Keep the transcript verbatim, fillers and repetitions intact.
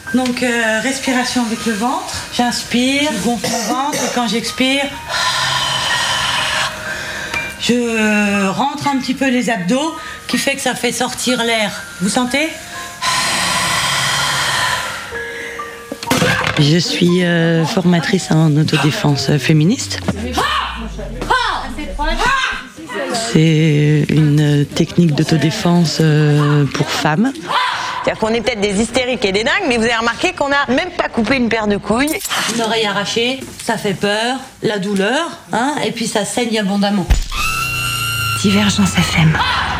Donc euh, respiration avec le ventre. J'inspire, je gonfle le ventre et quand j'expire, je rentre un petit peu les abdos qui fait que ça fait sortir l'air. Vous sentez ? Je suis euh, formatrice en autodéfense féministe. C'est une technique d'autodéfense euh, pour femmes. C'est-à-dire qu'on est peut-être des hystériques et des dingues, mais vous avez remarqué qu'on n'a même pas coupé une paire de couilles. Une oreille arrachée, ça fait peur, la douleur, hein, et puis ça saigne abondamment. Divergence F M.